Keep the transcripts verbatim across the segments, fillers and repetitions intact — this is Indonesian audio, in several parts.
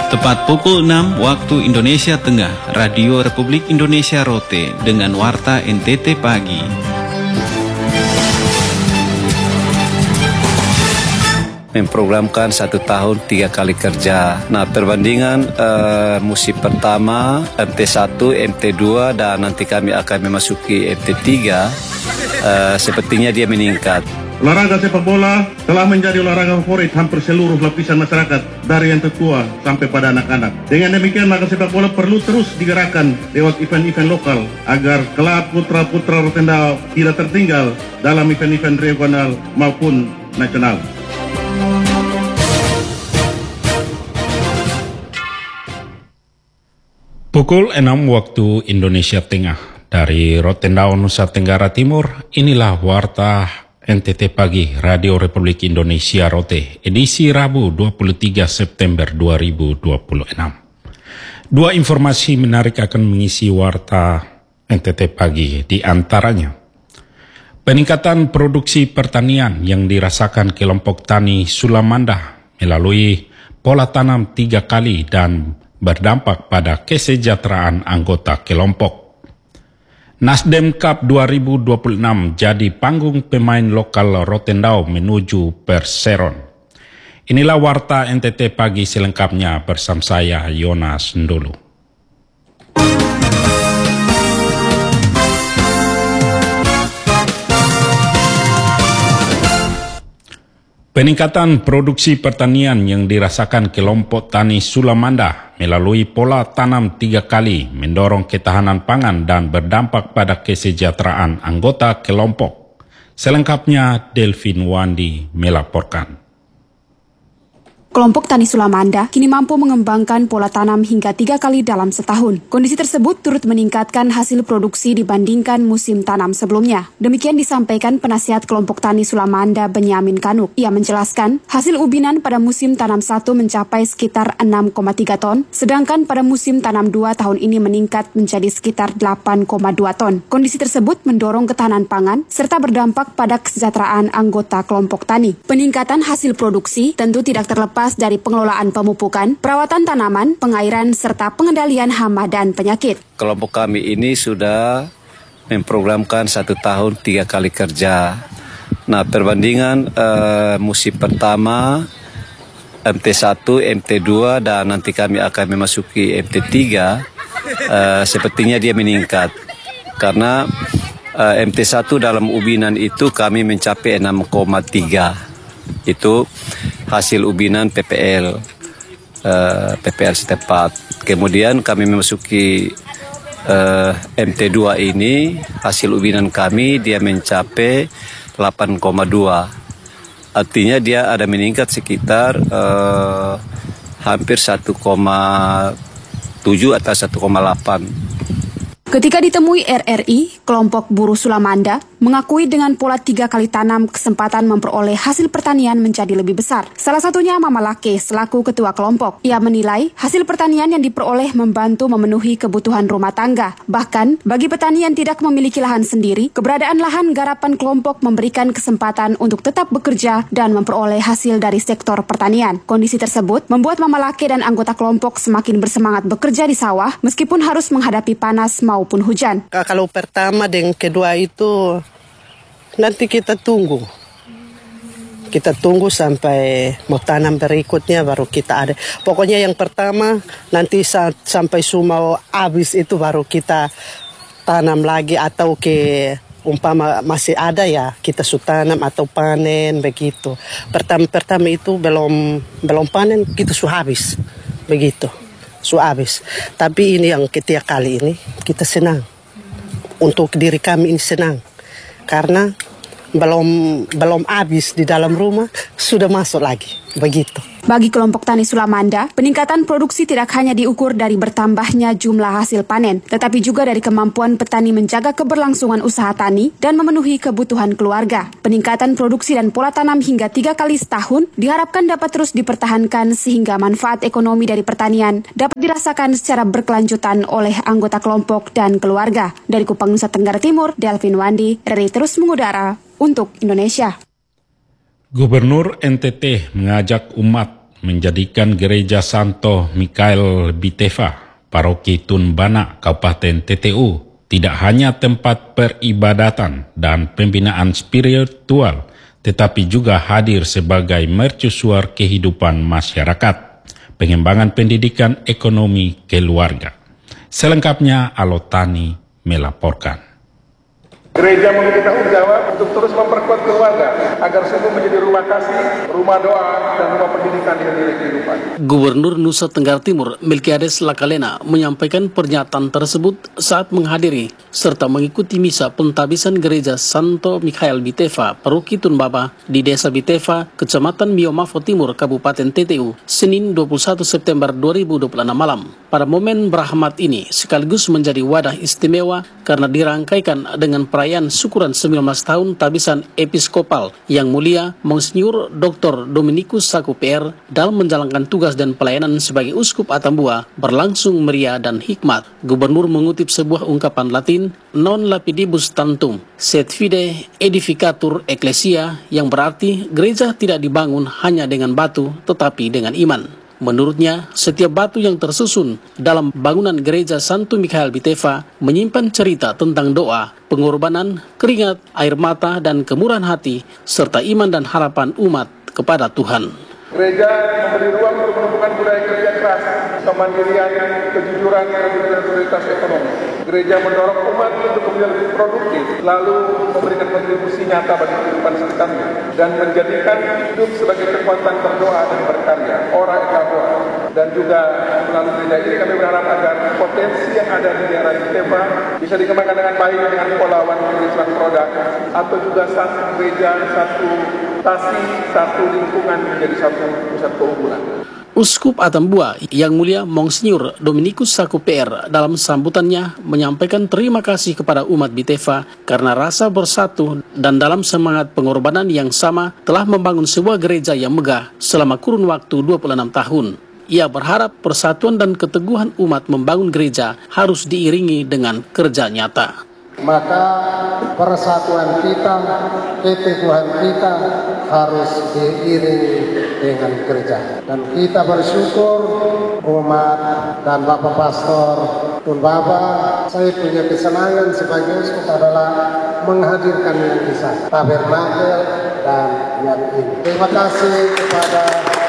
Tepat pukul enam waktu Indonesia Tengah, Radio Republik Indonesia Rote dengan Warta N T T Pagi. Memprogramkan satu tahun tiga kali kerja. Nah, perbandingan uh, musim pertama M T satu, M T dua dan nanti kami akan memasuki M T tiga, uh, sepertinya dia meningkat. Olahraga sepak bola telah menjadi olahraga favorit hampir seluruh lapisan masyarakat, dari yang tertua sampai pada anak-anak. Dengan demikian, maka sepak bola perlu terus digerakkan lewat event-event lokal agar kelab putra-putra Rotendao tidak tertinggal dalam event-event regional maupun nasional. Pukul enam waktu Indonesia Tengah, dari Rotendao, Nusa Tenggara Timur, inilah Warta N T T Pagi Radio Republik Indonesia Rote, edisi Rabu dua puluh tiga September dua ribu dua puluh enam. Dua informasi menarik akan mengisi Warta N T T Pagi, di antaranya peningkatan produksi pertanian yang dirasakan kelompok tani Sulamanda melalui pola tanam tiga kali dan berdampak pada kesejahteraan anggota kelompok. Nasdem Cup dua ribu dua puluh enam jadi panggung pemain lokal Rotendao menuju Perseron. Inilah Warta N T T Pagi selengkapnya bersama saya, Yonas Ndulu. Peningkatan produksi pertanian yang dirasakan kelompok tani Sulamanda melalui pola tanam tiga kali mendorong ketahanan pangan dan berdampak pada kesejahteraan anggota kelompok. Selengkapnya Delvin Wandi melaporkan. Kelompok tani Sulamanda kini mampu mengembangkan pola tanam hingga tiga kali dalam setahun. Kondisi tersebut turut meningkatkan hasil produksi dibandingkan musim tanam sebelumnya. Demikian disampaikan penasihat kelompok tani Sulamanda Benyamin Kanuk. Ia menjelaskan hasil ubinan pada musim tanam satu mencapai sekitar enam koma tiga ton, sedangkan pada musim tanam dua tahun ini meningkat menjadi sekitar delapan koma dua ton. Kondisi tersebut mendorong ketahanan pangan serta berdampak pada kesejahteraan anggota kelompok tani. Peningkatan hasil produksi tentu tidak terlepas dari pengelolaan pemupukan, perawatan tanaman, pengairan, serta pengendalian hama dan penyakit. Kelompok kami ini sudah memprogramkan satu tahun tiga kali kerja. Nah, perbandingan uh, musim pertama M T satu, M T dua dan nanti kami akan memasuki M T tiga, uh, sepertinya dia meningkat. Karena uh, M T satu dalam ubinan itu kami mencapai enam koma tiga. Itu hasil ubinan P P L, uh, P P L setempat. Kemudian kami memasuki uh, M T dua ini, hasil ubinan kami dia mencapai delapan koma dua. Artinya dia ada meningkat sekitar uh, hampir satu koma tujuh atau satu koma delapan. Ketika ditemui R R I, kelompok buruh Sulamanda mengakui dengan pola tiga kali tanam kesempatan memperoleh hasil pertanian menjadi lebih besar. Salah satunya Mama Lake selaku ketua kelompok. Ia menilai hasil pertanian yang diperoleh membantu memenuhi kebutuhan rumah tangga. Bahkan bagi petani yang tidak memiliki lahan sendiri, keberadaan lahan garapan kelompok memberikan kesempatan untuk tetap bekerja dan memperoleh hasil dari sektor pertanian. Kondisi tersebut membuat Mama Lake dan anggota kelompok semakin bersemangat bekerja di sawah meskipun harus menghadapi panas maupun hujan. Kalau pertama dan kedua itu nanti kita tunggu. Kita tunggu sampai mau tanam berikutnya baru kita ada. Pokoknya yang pertama nanti saat sampai semua habis itu baru kita tanam lagi atau ke umpama masih ada ya kita sudah tanam atau panen begitu. Pertama-pertama itu belum belum panen kita sudah habis begitu. Sudah habis. Tapi ini yang ketiga kali ini kita senang. Untuk diri kami ini senang. Karena belum belum habis di dalam rumah sudah masuk lagi begitu. Bagi kelompok tani Sulamanda, peningkatan produksi tidak hanya diukur dari bertambahnya jumlah hasil panen, tetapi juga dari kemampuan petani menjaga keberlangsungan usaha tani dan memenuhi kebutuhan keluarga. Peningkatan produksi dan pola tanam hingga tiga kali setahun diharapkan dapat terus dipertahankan sehingga manfaat ekonomi dari pertanian dapat dirasakan secara berkelanjutan oleh anggota kelompok dan keluarga. Dari Kupang, Nusa Tenggara Timur, Delvin Wandi, R R I terus mengudara untuk Indonesia. Gubernur N T T mengajak umat menjadikan Gereja Santo Mikhael Biteva, Paroki Tunbana, Kabupaten T T U, tidak hanya tempat peribadatan dan pembinaan spiritual, tetapi juga hadir sebagai mercusuar kehidupan masyarakat, pengembangan pendidikan ekonomi keluarga. Selengkapnya Alotani melaporkan. Gereja memiliki tanggung jawab untuk terus memperkuat keluarga agar sungguh menjadi rumah kasih, rumah doa, dan rumah pendidikan yang nilai kehidupan. Gubernur Nusa Tenggara Timur Melkiades Lakalena menyampaikan pernyataan tersebut saat menghadiri serta mengikuti misa pentabisan Gereja Santo Mikhael Biteva, Paroki Tunbaba di Desa Biteva, Kecamatan Miomafo Timur, Kabupaten T T U, Senin dua puluh satu September dua ribu dua puluh enam malam. Pada momen berahmat ini sekaligus menjadi wadah istimewa karena dirangkaikan dengan perayaan syukuran sembilan belas tahun tabisan episkopal yang mulia Monsinyur Doktor Dominikus Saku P R dalam menjalankan tugas dan pelayanan sebagai Uskup Atambua berlangsung meriah dan hikmat. Gubernur mengutip sebuah ungkapan Latin, non lapidibus tantum, sed fide edificatur ecclesia, yang berarti gereja tidak dibangun hanya dengan batu tetapi dengan iman. Menurutnya, setiap batu yang tersusun dalam bangunan Gereja Santo Mikhael Biteva menyimpan cerita tentang doa, pengorbanan, keringat, air mata, dan kemurahan hati, serta iman dan harapan umat kepada Tuhan. Gereja memberi ruang untuk menumbuhkan budaya kerja keras, kemandirian, kejujuran, dan juga prioritas ekonomi. Gereja mendorong umat untuk menjadi lebih produktif, lalu memberikan kontribusi nyata bagi kehidupan sekitarnya, dan menjadikan hidup sebagai kekuatan berdoa dan berkarya, ora et labora. Dan juga melalui gereja ini kami berharap agar potensi yang ada di daerah Biteva bisa dikembangkan dengan baik dengan pola one village one product, atau juga satu gereja, satu tasi, satu lingkungan menjadi satu pusat keunggulan. Uskup Atambua yang mulia Monsinyur Dominikus Saku P R dalam sambutannya menyampaikan terima kasih kepada umat Biteva karena rasa bersatu dan dalam semangat pengorbanan yang sama telah membangun sebuah gereja yang megah selama kurun waktu dua puluh enam tahun. Ia berharap persatuan dan keteguhan umat membangun gereja harus diiringi dengan kerja nyata. Maka persatuan kita, keteguhan kita harus diiringi dengan gereja. Dan kita bersyukur umat dan Bapak Pastor Tunbaba, saya punya kesenangan sebagai uskup adalah menghadirkan yang bisa tabernakel dan yang ini. Terima kasih kepada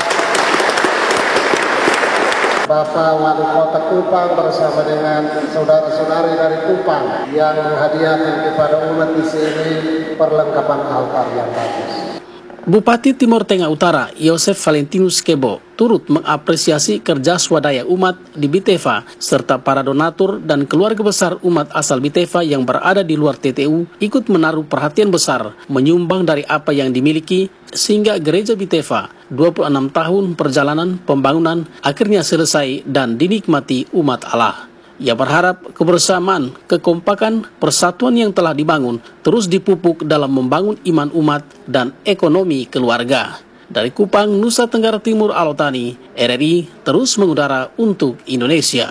Bapak Wali Kota Kupang bersama dengan saudara-saudari dari Kupang yang menghadiahkan kepada umat di sini perlengkapan altar yang bagus. Bupati Timur Tengah Utara Yosef Valentinus Kebo turut mengapresiasi kerja swadaya umat di Biteva serta para donatur dan keluarga besar umat asal Biteva yang berada di luar T T U ikut menaruh perhatian besar menyumbang dari apa yang dimiliki sehingga Gereja Biteva dua puluh enam tahun perjalanan pembangunan akhirnya selesai dan dinikmati umat Allah. Ia berharap kebersamaan, kekompakan, persatuan yang telah dibangun terus dipupuk dalam membangun iman umat dan ekonomi keluarga. Dari Kupang, Nusa Tenggara Timur, Alotani, R R I terus mengudara untuk Indonesia.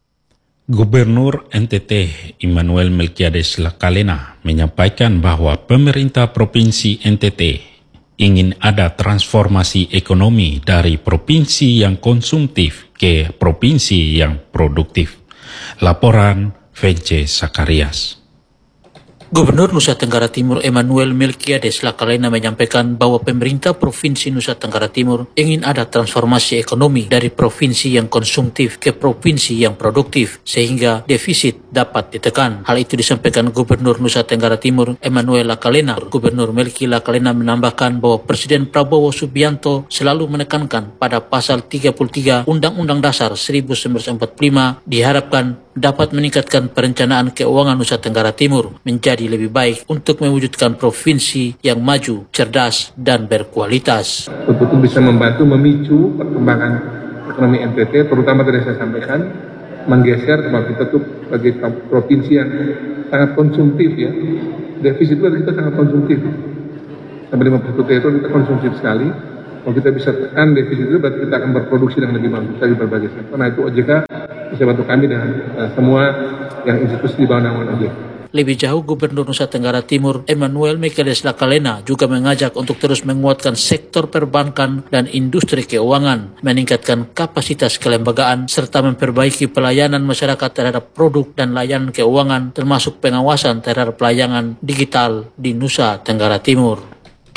Gubernur N T T Immanuel Melkiades Lakalena menyampaikan bahwa pemerintah Provinsi N T T ingin ada transformasi ekonomi dari provinsi yang konsumtif ke provinsi yang produktif. Laporan Vence Sakarias. Gubernur Nusa Tenggara Timur Immanuel Melkiades Lakalena menyampaikan bahwa pemerintah Provinsi Nusa Tenggara Timur ingin ada transformasi ekonomi dari provinsi yang konsumtif ke provinsi yang produktif sehingga defisit dapat ditekan. Hal itu disampaikan Gubernur Nusa Tenggara Timur Immanuel Lakalena. Gubernur Melki Lakalena menambahkan bahwa Presiden Prabowo Subianto selalu menekankan pada pasal tiga puluh tiga Undang-Undang Dasar seribu sembilan ratus empat puluh lima diharapkan dapat meningkatkan perencanaan keuangan Nusa Tenggara Timur menjadi lebih baik untuk mewujudkan provinsi yang maju, cerdas, dan berkualitas. Betul-betul bisa membantu memicu perkembangan ekonomi N T T, terutama tadi saya sampaikan, menggeser bahwa kita tuh sebagai provinsi yang sangat konsumtif ya. Defisit itu kita sangat konsumtif. Sampai lima puluh triliun kita konsumtif sekali. Kalau kita bisa tekan defisit itu, berarti kita akan berproduksi dengan lebih bagus dari berbagai sektor. Nah itu O J K bisa bantu kami dengan uh, semua yang institusi di bawah naungan O J K. Timur. Lebih jauh, Gubernur Nusa Tenggara Timur Emmanuel Michaelis Lakalena juga mengajak untuk terus menguatkan sektor perbankan dan industri keuangan, meningkatkan kapasitas kelembagaan, serta memperbaiki pelayanan masyarakat terhadap produk dan layanan keuangan, termasuk pengawasan terhadap pelayanan digital di Nusa Tenggara Timur.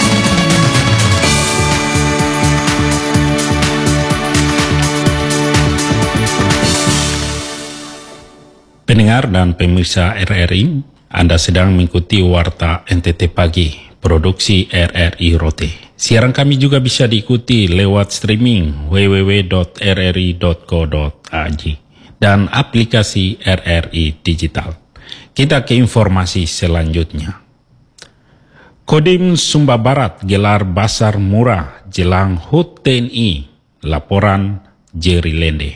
Pendengar dan pemirsa R R I, Anda sedang mengikuti Warta N T T Pagi, produksi R R I Rote. Siaran kami juga bisa diikuti lewat streaming w w w dot r r i dot co dot a g dan aplikasi R R I Digital. Kita ke informasi selanjutnya. Kodim Sumba Barat gelar Basar Murah jelang H U T T N I, laporan Jerry Lende.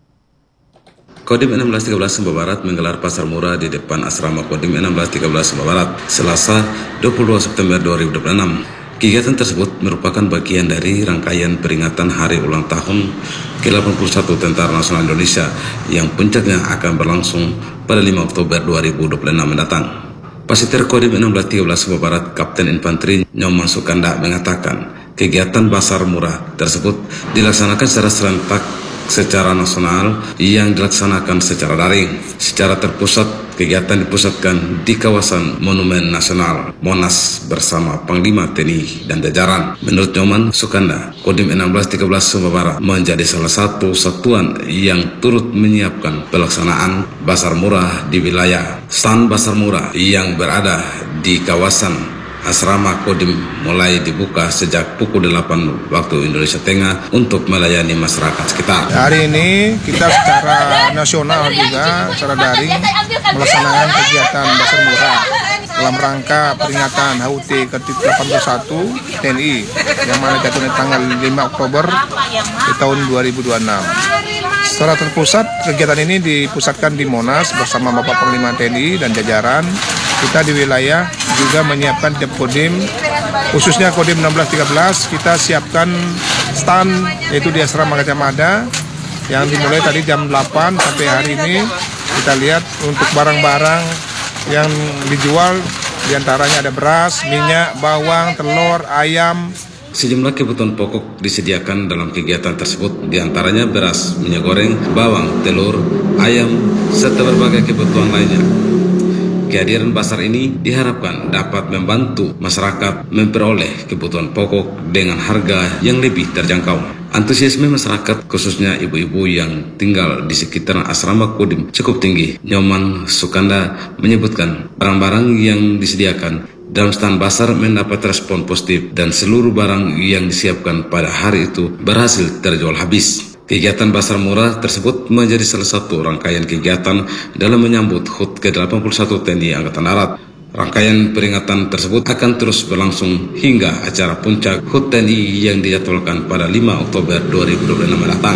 Kodim enam belas tiga belas Sumba Barat menggelar pasar murah di depan asrama Kodim enam belas tiga belas Sumba Barat, Selasa dua puluh dua September dua ribu dua puluh enam. Kegiatan tersebut merupakan bagian dari rangkaian peringatan hari ulang tahun ke delapan puluh satu Tentara Nasional Indonesia yang puncaknya akan berlangsung pada lima Oktober dua ribu dua puluh enam mendatang. Pasiter Kodim enam belas tiga belas Sumba Barat, Kapten Infanteri Nyoman Sukanda mengatakan, kegiatan pasar murah tersebut dilaksanakan secara serentak secara nasional yang dilaksanakan secara daring. Secara terpusat, kegiatan dipusatkan di kawasan Monumen Nasional Monas bersama Panglima T N I dan jajaran. Menurut Nyoman Sukanda, Kodim enam belas tiga belas Sumba Barat menjadi salah satu satuan yang turut menyiapkan pelaksanaan pasar murah di wilayah. Stand pasar murah yang berada di kawasan asrama Kodim mulai dibuka sejak pukul delapan waktu Indonesia Tengah untuk melayani masyarakat sekitar. Hari ini kita secara nasional juga secara daring melaksanakan kegiatan pasar murah dalam rangka peringatan H U T ke delapan puluh satu T N I yang mana jatuhnya tanggal lima Oktober di tahun dua ribu dua puluh enam. Secara terpusat, kegiatan ini dipusatkan di Monas bersama Bapak Panglima T N I dan jajaran. Kita di wilayah juga menyiapkan tiap Kodim, khususnya Kodim enam belas tiga belas, kita siapkan stand yaitu di asrama Gajah Mada yang dimulai tadi jam delapan sampai hari ini. Kita lihat untuk barang-barang yang dijual, diantaranya ada beras, minyak, bawang, telur, ayam. Sejumlah kebutuhan pokok disediakan dalam kegiatan tersebut, diantaranya beras, minyak goreng, bawang, telur, ayam, serta berbagai kebutuhan lainnya. Kehadiran pasar ini diharapkan dapat membantu masyarakat memperoleh kebutuhan pokok dengan harga yang lebih terjangkau. Antusiasme masyarakat, khususnya ibu-ibu yang tinggal di sekitar asrama Kodim, cukup tinggi. Nyoman Sukanda menyebutkan barang-barang yang disediakan dalam stand pasar mendapat respon positif dan seluruh barang yang disiapkan pada hari itu berhasil terjual habis. Kegiatan pasar murah tersebut menjadi salah satu rangkaian kegiatan dalam menyambut H U T ke delapan puluh satu T N I Angkatan Darat. Rangkaian peringatan tersebut akan terus berlangsung hingga acara puncak H U T T N I yang dijadwalkan pada lima Oktober dua ribu dua puluh enam mendatang.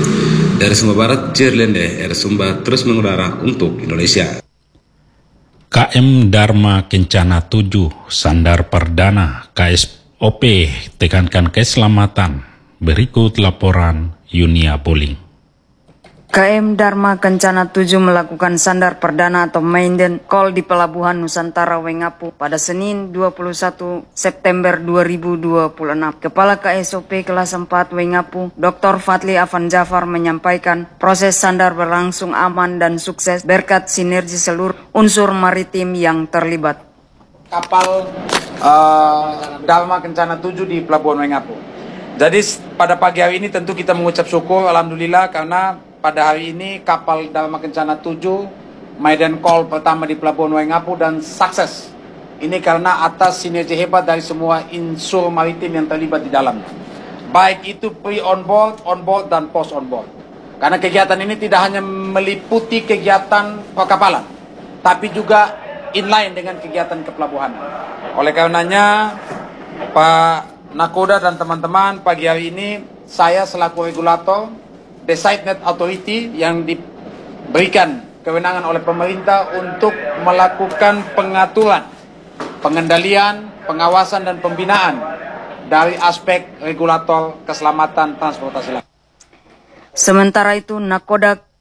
Dari Sumba Barat, Jerlende R Sumba terus mengudara untuk Indonesia. K M Dharma Kencana tujuh, Sandar Perdana K S O P tekankan keselamatan. Berikut laporan Yunia Boling. K M Dharma Kencana tujuh melakukan sandar perdana atau maiden call di Pelabuhan Nusantara Wengapu pada Senin dua puluh satu September dua ribu dua puluh enam. Kepala K S O P kelas empat Wengapu, Doktor Fadli Afan Jafar menyampaikan proses sandar berlangsung aman dan sukses berkat sinergi seluruh unsur maritim yang terlibat. Kapal uh, Dharma Kencana tujuh di Pelabuhan Wengapu. Jadi pada pagi hari ini tentu kita mengucap syukur Alhamdulillah karena pada hari ini kapal Dharma Kencana tujuh maiden call pertama di Pelabuhan Wengapu dan sukses. Ini karena atas sinergi hebat dari semua unsur maritim yang terlibat di dalamnya. Baik itu pre-on board, on board, dan post-on board. Karena kegiatan ini tidak hanya meliputi kegiatan perkapalan, tapi juga inline dengan kegiatan kepelabuhanan. Oleh karenanya, Pak Nakoda dan teman-teman, pagi hari ini saya selaku regulator Designated Authority yang diberikan kewenangan oleh pemerintah untuk melakukan pengaturan, pengendalian, pengawasan dan pembinaan dari aspek regulator keselamatan transportasi laut. Sementara itu, Nakoda